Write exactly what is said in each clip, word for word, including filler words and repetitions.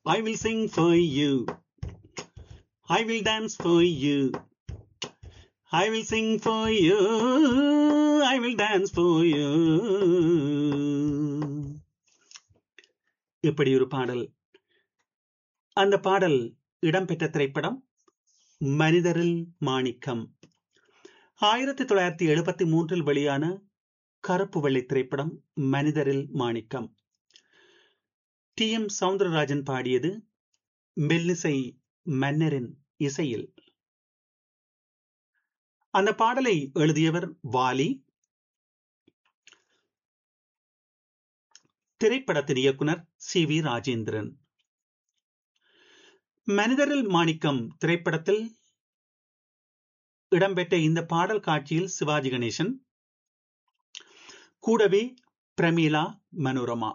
I will sing for you. I will dance for you. I will sing for you. I will dance for you. இப்படி ஒரு பாடல். அந்த பாடல் இடம்பெற்ற திரைப்படம் மனிதரில் மாணிக்கம். ஆயிரத்தி தொள்ளாயிரத்தி எழுபத்தி மூன்றில் வெளியான கருப்பு வெள்ளை திரைப்படம் மனிதரில் மாணிக்கம். டி எம் சவுந்தரராஜன் பாடியது, மெல்லிசை மன்னரின் இசையில். அந்த பாடலை எழுதியவர் வாலி. திரைப்படத்தின் இயக்குனர் சி வி ராஜேந்திரன். மனிதரில் மாணிக்கம் திரைப்படத்தில் இடம்பெற்ற இந்த பாடல் காட்சியில் சிவாஜி கணேசன், கூடவே பிரமீளா மனோரமா.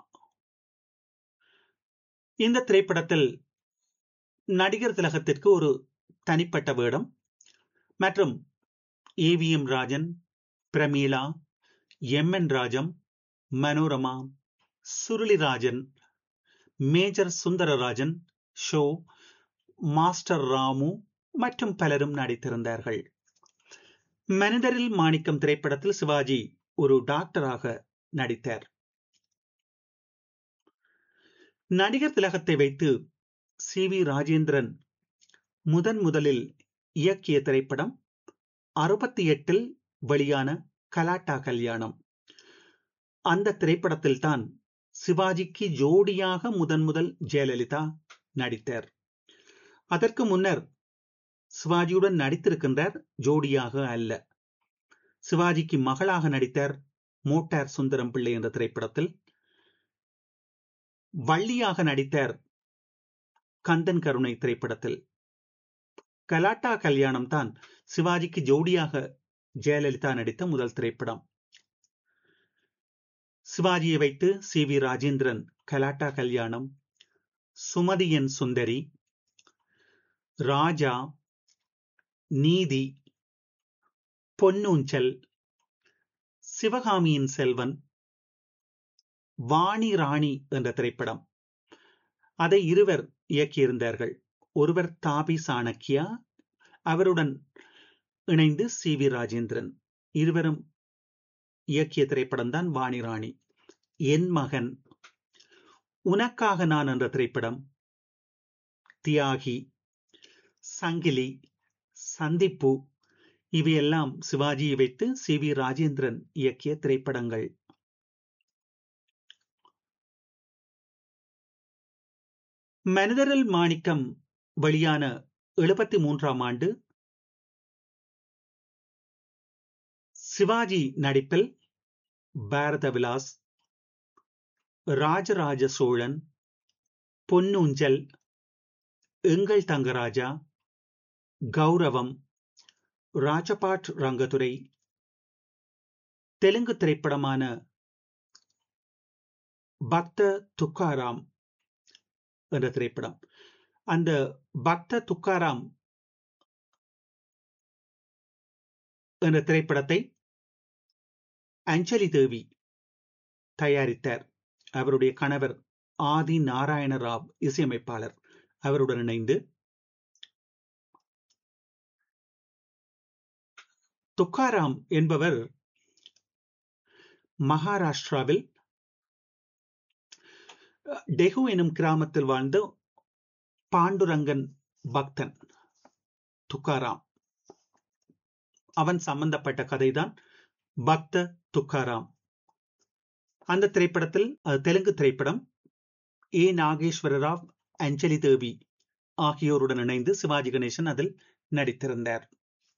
இந்த திரைப்படத்தில் நடிகர் திலகத்திற்கு ஒரு தனிப்பட்ட வேடம் மற்றும் A V M Rajan, Pramila, M N Rajam, Manorama, Surulirajan, major Sundararajan, show, master Ramu மற்றும் பலரும் நடித்திருந்தார்கள். மனிதரில் மாணிக்கம் திரைப்படத்தில் சிவாஜி ஒரு டாக்டராக நடித்தார். நடிகர் திலகத்தை வைத்து சி வி ராஜேந்திரன் முதன் முதலில் இயக்கிய திரைப்படம் அறுபத்தி எட்டில் வெளியான கலாட்டா கல்யாணம். அந்த திரைப்படத்தில் தான் சிவாஜிக்கு ஜோடியாக முதன் முதல் ஜெயலலிதா நடித்தார். அதற்கு முன்னர் சிவாஜியுடன் நடித்திருக்கின்றார், ஜோடியாக அல்ல. சிவாஜிக்கு மகளாக நடித்தார் மோட்டார் சுந்தரம் பிள்ளை என்ற திரைப்படத்தில். வள்ளியாக நடித்தார் கந்தன் கருணை திரைப்படத்தில். கலாட்டா கல்யாணம் தான் சிவாஜிக்கு ஜோடியாக ஜெயலலிதா நடித்த முதல் திரைப்படம். சிவாஜியை வைத்து சி வி ராஜேந்திரன் கலாட்டா கல்யாணம், சுமதியின் சுந்தரி, ராஜா, நீதி, பொன்னூஞ்சல், சிவகாமியின் செல்வன், வாணி ராணி என்ற திரைப்படம், அதை இருவர் இயக்கியிருந்தார்கள். ஒருவர் தாபி சாணக்கியா, அவருடன் இணைந்து சி வி ராஜேந்திரன். இருவரும் இயக்கிய திரைப்படம் தான் வாணி ராணி. என் மகன், உனக்காக நான் என்ற திரைப்படம், தியாகி, சங்கிலி, சந்திப்பு, இவையெல்லாம் சிவாஜியை வைத்து சி வி ராஜேந்திரன் இயக்கிய திரைப்படங்கள். மனிதரில் மாணிக்கம் வெளியான எழுபத்தி மூன்றாம் ஆண்டு சிவாஜி நடிப்பில் பாரத விலாஸ், ராஜராஜ சோழன், பொன்னூஞ்சல், எங்கள் தங்கராஜா, கௌரவம், ராஜபாட் ரங்கதுரை, தெலுங்கு திரைப்படமான பக்த துக்காராம் என்ற திரைப்படம். அந்த பக்த துக்காராம் என்ற திரைப்படத்தை அஞ்சலி தேவி தயாரித்தார். அவருடைய கணவர் ஆதி நாராயண ராவ் இசையமைப்பாளர். அவருடன் இணைந்து துக்காராம் என்பவர் மகாராஷ்டிராவில் டெகு எனும் கிராமத்தில் வாழ்ந்த பாண்டுரங்கன் பக்தன் துக்காராம். அவன் சம்பந்தப்பட்ட கதைதான் பக்த துக்காராம். அந்த திரைப்படத்தில், அது தெலுங்கு திரைப்படம், ஏ நாகேஸ்வர ராவ், அஞ்சலி தேவி ஆகியோருடன் இணைந்து சிவாஜி கணேசன் அதில் நடித்திருந்தார்.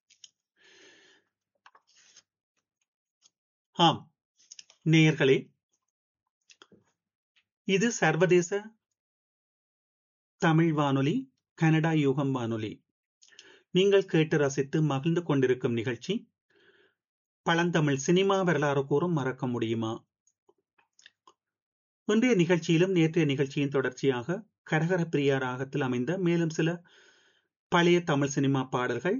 ஆம் நேயர்களே, இது சர்வதேச தமிழ் வானொலி, கனடா யூகம் வானொலி. நீங்கள் கேட்டு ரசித்து மகிழ்ந்து கொண்டிருக்கும் நிகழ்ச்சி பழந்தமிழ் சினிமா வரலாறு கூறும் மறக்க முடியுமா. இன்றைய நிகழ்ச்சியிலும் நேற்றைய நிகழ்ச்சியின் தொடர்ச்சியாக கரகர பிரியா ராகத்தில் அமைந்த மேலும் சில பழைய தமிழ் சினிமா பாடல்கள்,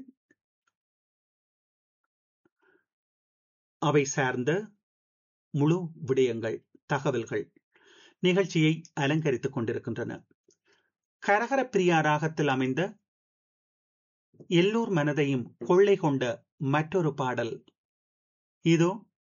அவை சார்ந்த முழு விடயங்கள், தகவல்கள் நிகழ்ச்சியை அலங்கரித்துக் கொண்டிருக்கின்றன. ஹரஹர பிரியா ராகத்தில் அமைந்த எல்லோர் மனதையும் கொள்ளை கொண்ட மற்றொரு பாடல் இதோ